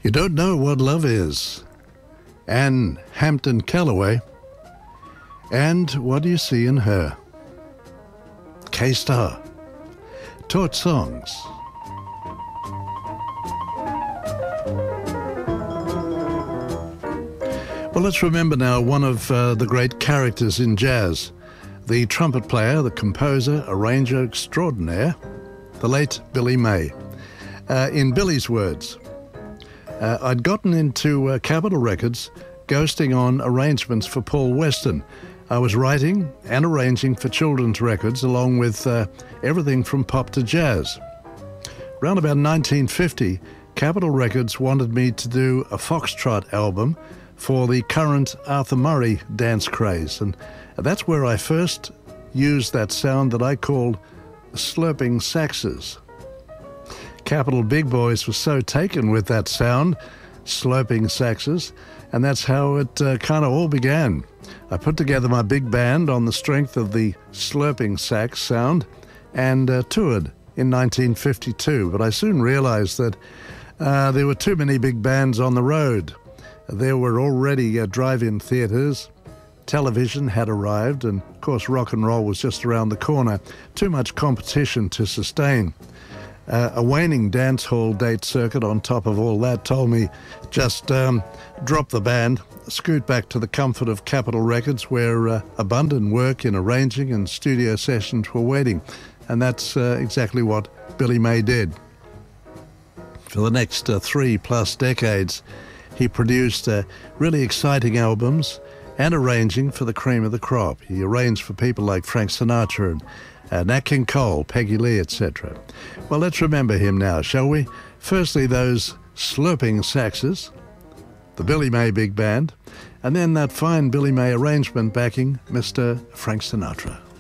You Don't Know What Love Is, Anne Hampton Callaway, and What Do You See in Her? K-Star, Torch Songs. Well, let's remember now one of the great characters in jazz, the trumpet player, the composer, arranger extraordinaire, the late Billy May. In Billy's words, I'd gotten into Capitol Records ghosting on arrangements for Paul Weston. I was writing and arranging for children's records along with everything from pop to jazz. Around about 1950, Capitol Records wanted me to do a foxtrot album for the current Arthur Murray dance craze, and that's where I first used that sound that I called slurping saxes. Capitol big boys were so taken with that sound, slurping saxes, and that's how it kind of all began. I put together my big band on the strength of the slurping sax sound and toured in 1952, but I soon realized that there were too many big bands on the road. There were already drive-in theaters, television had arrived, and of course rock and roll was just around the corner. Too much competition to sustain. A waning dance hall date circuit on top of all that told me just drop the band, scoot back to the comfort of Capitol Records, where abundant work in arranging and studio sessions were waiting. And that's exactly what Billy May did. For the next 3+ decades, he produced really exciting albums and arranging for the cream of the crop. He arranged for people like Frank Sinatra and Nat King Cole, Peggy Lee, etc. Well, let's remember him now, shall we? Firstly, those slurping saxes, the Billy May Big Band, and then that fine Billy May arrangement backing Mr. Frank Sinatra.